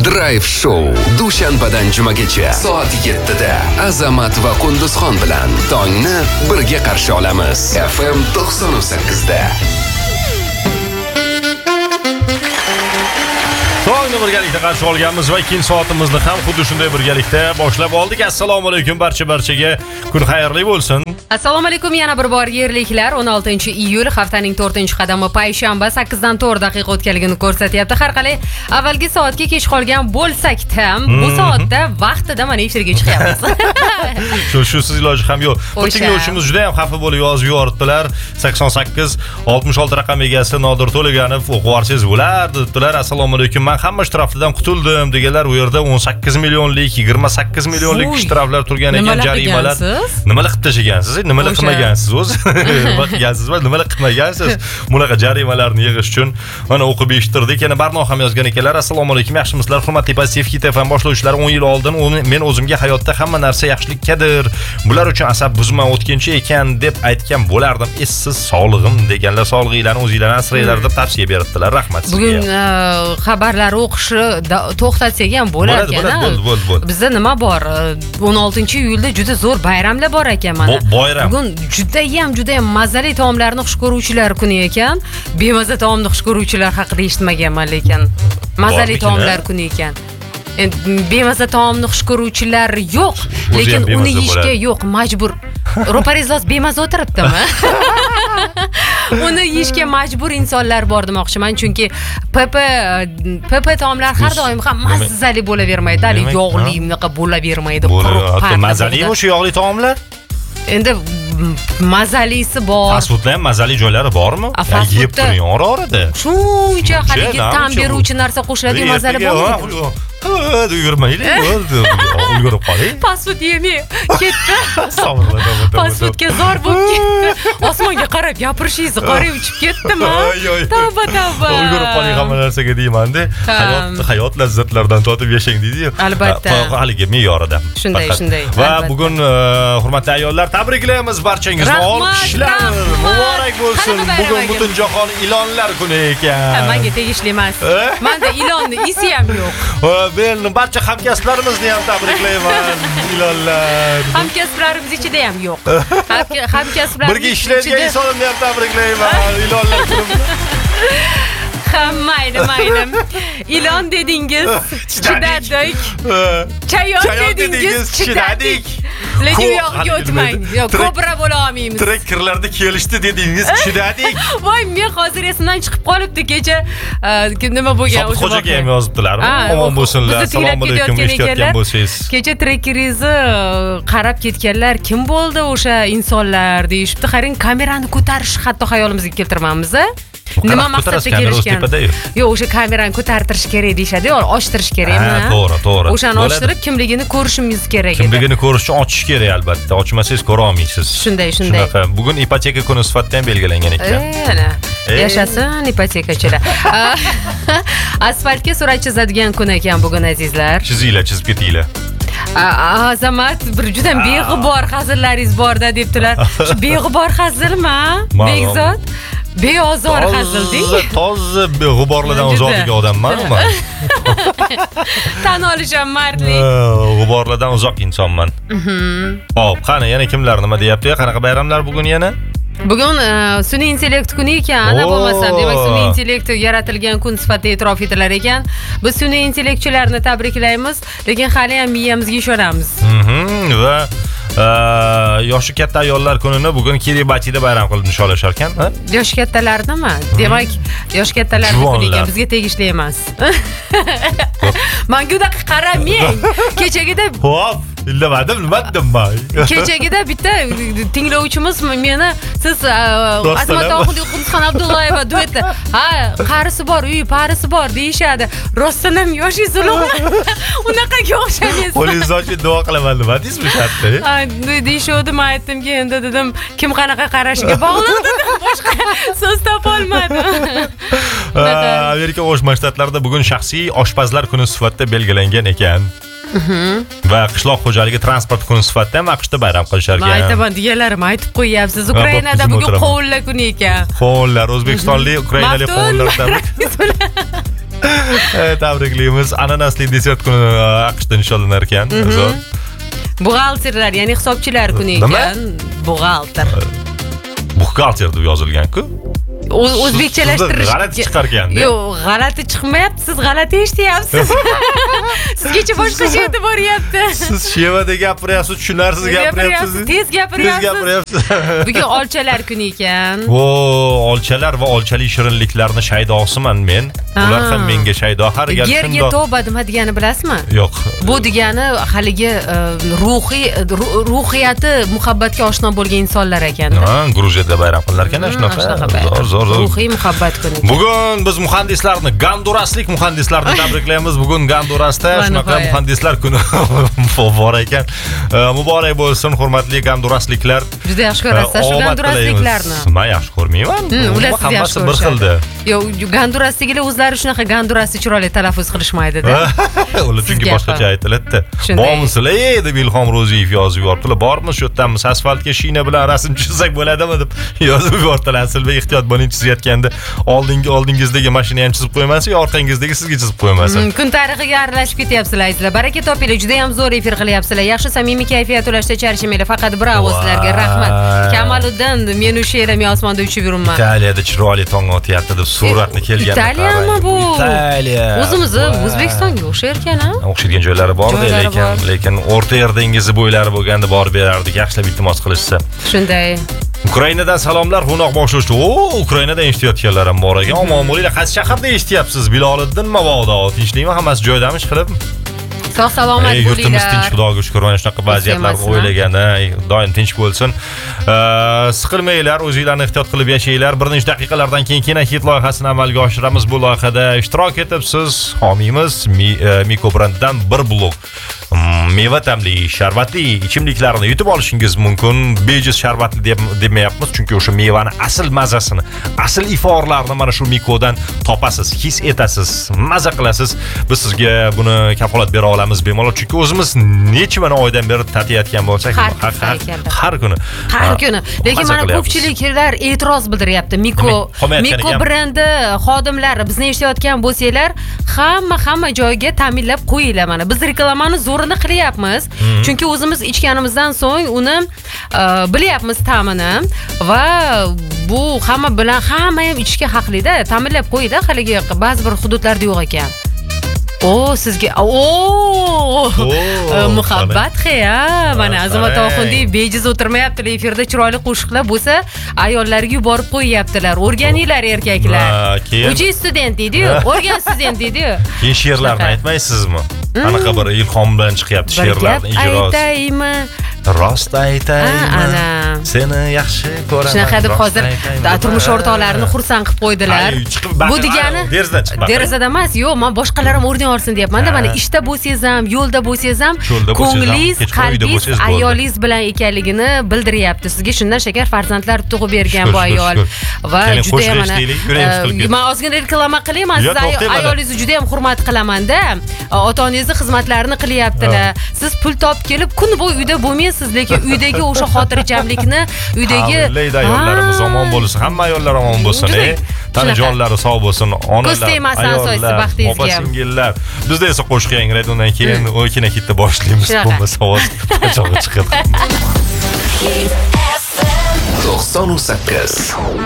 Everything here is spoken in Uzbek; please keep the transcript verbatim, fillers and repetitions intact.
Drive Show dushanbadan jumagacha soat yettida Azamat va Qunduzxon bilan tongni birga qarshi olamiz. F M to'qson sakkizda. Tongni birgalikda qarshi olganmiz va ikkinchi soatimizni ham xuddi shunday birgalikda boshlab oldik. Assalomu alaykum barcha-barchaga. Kun xayrli bo'lsin. Assalomu alaykum yana bir bor yerliklar. o'n oltinchi iyul haftaning to'rtinchi qadami payshanba sakkizdan to'rt daqiqa o'tganligini ko'rsatyapti. Har qalay avvalgi soatga kech qolgan bo'lsak ham bu soatda vaqtida mana efirga chiqyapmiz. Shu shusiz iloji ham yo'q. Bir tinglovchimiz juda ham xafa bo'lib yozib yuboribdilar. sakson sakkiz oltmish olti raqam egasi Nodir To'laganov o'qivarsiz bo'lardi debdilar. Assalomu alaykum. Men hamma shtraflardan qutuldim deganlar. U yerda o'n sakkiz millionlik, yigirma sakkiz millionlik shtraflar turgan ekan, jarimalar. Nimalar qilib tashagansiz? Nimalar qilmagansiz o'zi? Nima qilgansiz va nimalar qilmagansiz? Bunaqa jarimalarni yig'ish uchun mana o'qib eshittirdik. Yana Barno ham yozgan ekanlar. Assalomu alaykum, yaxshimisizlar? Hurmatli Pozitiv Hit F M boshlovchilari, o'n yil oldin men o'zimga hayotda hamma narsa yaxshilikkadir. Bular uchun asab buzma o'tkinchi ekan deb aytgan bo'lardim. Essiz sog'lig'im deganlar, sog'lig'inglarni o'zinglarni asranglar deb tavsiya beribdilar. Rahmat sizga. Bugun xabarlar o'qishni to'xtatsak ham bo'lar ekan. Bizda nima bor? o'n oltinchi iyulda juda zo'r bayramlar bor ekan mana. Bugun juda ham juda ham mazali taomlarni xush ko'ruvchilar kuni ekan. Bemaza taomni xush ko'ruvchilar haqida eshitmaganman, lekin mazali taomlar kuni ekan. Bemaza taomni xush ko'ruvchilar yo'q, lekin uni yeyishga yo'q, majbur. Ro'parizos bemaza o'tiribdimi? Uni yeyishga majbur insonlar bor demoqchiman, chunki pp pp taomlar har doim ham mazali bo'lavermaydi, hali yog'li unaqa bo'lavermaydi, quruq. Mazali o'sha yog'li taomlar? Endi mazalisi bor. Fast foodda ham mazali joylari bormi? Yeb turing ora-orada. Shuncha haligi ta'm beruvchi narsa qo'shiladi, mazali bo'lmaydi. Hadi yurmaylik, ulgurib qoling. Fast food yemay ketdi. Fast foodga zor bo'lib ketdi. Osmonga qarab gapirishingizni qarab uchib ketdimi? Tavba tavba. Ulgurib qoling hamma narsaga deyman-da. Hayot hayot lazzatlaridan totib yashang deydi-yu. Albatta. Haligi me'yorida. Shunday, shunday. Va bugun hurmatli ayollar, tabriklaymiz barchangizni. Olqishlar muborak bo'lsin. Bugun butun jahon ilonlar kuni ekan. Menga tegishli emas. Menda ilonni isi ham yo'q. Men barcha hamkasblarimizni ham tabriklayman. Ilonlar. Hamkasblarimiz ichida ham yo'q. Hamkasblar birga ishlaydigan insonni ham tabriklayman. Ilonlar kuni. Ha, mayli, mayli. Ilon dedingiz, chidadik. Chayon dedingiz, chidadik. Lekin yo'q, o'tmang. Yo'q, kobra bo'la olmaymiz. Trekkerlarda kelishdi dedingiz, chidadik. Voy, men hozir esimdan chiqib qolibdi kecha. Nima bo'lgan o'sha? Xo'jaga ham yozibdilar. Omon bo'lsinlar. Assalomu alaykum, eshitayotgan bo'lsangiz. Kecha trekkeringizni qarab ketganlar kim bo'ldi o'sha insonlar deyishibdi. Qarang, kamerani ko'tarish hatto hayolimizga keltirmaymiz. Nima maqsadda kelishgan? Yo'q, o'sha kamerani ko'tartirish kerak deyshadi-yu, ochtirish kerakmi? Ha, to'g'ri, to'g'ri. O'shani ochtirib, kimligini ko'rishimiz kerak edi. Kimligini ko'rish uchun ochish kerak albatta. Ochmasangiz ko'ra olmaysiz. Shunday, shunday. Shunaqa. Bugun ipoteka kuni sifatida ham belgilangan ekan. Ana. Yashasin ipotekachilar. Asfaltga surat chizadigan kun ekan bugun azizlar. Chizinglar, chizib ketinglar. Azamat, bir juda beg'ubor hazillaringiz bor-da debdilar. Shu beg'ubor hazilmi? Begzod? Beozor hazilding. Toza g'uborlardan uzoqdagi odamman men. Tan olisham mardlik. G'uborlardan uzoq insonman. Xo'p, qani yana kimlar nima deyapti? Qanaqa bayramlar bugun yana? Bugun sun'iy intellekt kuni ekan, ana bo'lmasam, demak sun'iy intellekt yaratilgan kun sifatida e'tirof etilar ekan. Biz sun'iy intellektchilarni tabriklaymiz, lekin hali ham miyamizga ishonamiz. Va yoshi katta ayollar kunini bugun Kiribatida bayram qilib nishonlashar ekan. Yoshi kattalarnimi? Demak, yoshi kattalar kuni ekan, bizga tegishli emas. Menga qaramang. Kechagida Xo'p, illamadim, nima dedim men? Kechagida bitta tinglovchimiz meni siz Azmat Oxunli Qunduzxon Abdullayeva dueti. Ha, qarisi bor, uyi parisi bor deyshadi. Rostdan ham yoshingiz ulug'. Unaqaga o'xshamaysiz. Polizochi duo qilaman nima deysizmi shartda? Ha, deyshdim, aytdimki, endi dedim, kim qanaqa qarashiga bog'liq dedim, boshqa so'z topa olmadim. Amerika Qo'shma Shtatlarida bugun shaxsiy oshpazlar kuni sifatida belgilangan ekan. Va qishloq xo'jaligi transport kuni sifatida ham AQShda bayram qilishar ekan. Men aytaman deganlarim aytib qo'yapsiz. Ukrainada bugun qovunlar kuni ekan. Qovunlar, o'zbekistonlik, ukrainalik qovunlar tabrik. Tabriklaymiz. Ananasli desert kuni AQShda nishonlanar ekan. Buxgalterlar, ya'ni hisobchilar kuni ekan. Buxgalter. Buxgalter deb yozilgan-ku. O'zbekchalashtirish g'alati chiqar ekan. Yo'q, g'alati chiqmayapti, siz g'alati eshityapsiz. Sizgacha boshqacha etib boryapti. Siz shevada gapiryapsiz, tushunarsiz gapiryapsiz. Tez gapiryapsiz. Tez gapiryapsiz. Bugun olchalar kuni ekan. Vo, olchalar va olchali shirinliklarni shaydosiman men. Ular ham menga shaydo. Har gal shundoq. Yerga tavba nima degani bilasizmi? Yo'q. Bu degani haligi ruhiy ruhiyati muhabbatga oshno bo'lgan insonlar ekan. Ha, Gruziyada bayram qilar ekan shunaqa. Zo'r, zo'r. Ruhiy muhabbat kuni. Bugun biz muhandislarni, Gonduraslik muhandislarni tabriklaymiz. Bugun Gondurasda shunaqa muhandislar kuni bor ekan. Muborak bo'lsin, hurmatli Gondurasliklar. Juda yaxshi ko'rasiz shu Gondurasliklarni. Men yaxshi ko'rmayman. Ular siz yaxshi bir xilda. Yo'q, Gondurasliklar o'zlari shunaqa Gondurasni chiroyli talaffuz qilishmaydi-da. Ular chunki boshqacha aytiladi. Bormisizlar, ey deb Ilhom Ro'ziyev yozib yubordilar. Bormiz shu yerdanmiz asfaltga shina bilan rasm chizsak bo'ladimi deb yozib yubordilar. Aslida ehtiyot bo'ling, chizayotganda oldingi oldingizdagi mashina ham chizib qo'ymasin, yo orqangizdagi sizga chizib qo'ymasin. Kun tarixiga aralashib ketyapsizlar sizlar. Baraka topinglar, juda ham zo'r efir qilyapsizlar. Yaxshi samimiy kayfiyat ulashda charchamaylar. Faqat bravo sizlarga, rahmat. Kamoliddin, men o'sha yerim osmonda uchib yuribman. Italiyada chiroyli tong otyapti deb suratni kelgan. Italiyami bu? Italiya. O'zimiz O'zbekistonga o'xshar ekan-a? O'xshaydigan joylari bor, lekin lekin O'rta Yer dengizi bo'ylari bo'lganda borib berardik, yaxshilab iltimos qilishsa. Shunday. Ukrainadan salomlar, qo'noq boshlashdi. O, Ukrainadan eshitayotganlar ham bor ekan. Omon bo'linglar. Qaysi shaharda eshityapsiz? Biloliddin Mabodo, tinchlikmi? Hammasi joyidami, ishqilib? Sog' salomat bo'linglar. Yurtimiz tinch, Xudoga shukr, mana shunaqa vaziyatlarni o'ylaganda doim tinch bo'lsin. Siqilmanglar, o'zingizlarni ehtiyot qilib yashanglar. Bir necha daqiqalardan keyin Kinahit loyihasini amalga oshiramiz. Bu loyihada ishtirok etib siz homiymiz Miko brenddan bir blok meva ta'mli, sharbatli ichimliklarni yutib olishingiz mumkin. Bejiz sharbatli deb demayapmiz, chunki o'sha mevani asl mazasini, asl iforlarini mana shu Mikodan topasiz, his etasiz, maza qilasiz. Biz sizga buni kafolat bera olamiz bemalol, chunki o'zimiz necha mana oydan beri tatiyotgan bo'lsak, har kuni. Har kuni. Lekin mana ko'pchiliklar e'tiroz bildiryapti. Miko Miko brendi xodimlari bizni eshitayotgan bo'lsanglar, hamma hamma joyga ta'minlab qo'yinglar mana. Biz reklamani zo'rini qilyapmiz. Chunki o'zimiz ichganimizdan so'ng uni bilyapmiz ta'mini va bu hamma bilan hamma ham ichishga haqli-da. Ta'minlab qo'yinglar, haligi ba'zi bir hududlarda yo'q ekan. O, sizga o muhabbat qiya. Mana Azamat Oxundiy bejiz o'tirmayaptilar efirda, chiroyli qo'shiqlar bo'lsa, ayollarga yuborib qo'yyaptilar. O'rganinglar erkaklar. Uchi student deydi-yu, o'rgan student deydi-yu. Keyin she'rlarni aytmaysizmi? Qanaqa bir ilhom bilan chiqyapti she'rlarning ijrosi. Aytaymi? Rost aytaymi? Seni yaxshi ko'raman. Shunaqa deb hozir turmush o'rtoqlarini xursand qilib qo'ydilar. Bu degani derazadan chiqib. Derazadan emas, yo'q, men boshqalar ham o'rgan olsin deyapman-da. Mana ishda bo'lsangiz ham, yo'lda bo'lsangiz ham, ko'nglingiz, qalbingiz ayolingiz bilan ekanligini bildiryapti. Sizga shundan shakar farzandlar tug'ib bergan bu ayol va juda ham mana men ozgina reklama qilayman. Siz ayolingizni juda ham hurmat qilaman-da. Ota-onangizni xizmatlarini qilyaptilar. Siz pul topib kelib kun bo'yi uyda bo'lmaysiz, lekin uydagi o'sha xotirjamlikni, uydagi ayollarimiz omon bo'lsin, hamma ayollar omon bo'lsin. Tanajonlari sog' bo'lsin, onalar, ayollar, opa-singillar. Bizda esa qo'shiq yangraydi, undan keyin o'kina kitda boshlaymiz. Bo'lmasa ovoz qachonga chiqadi. to'qson sakkiz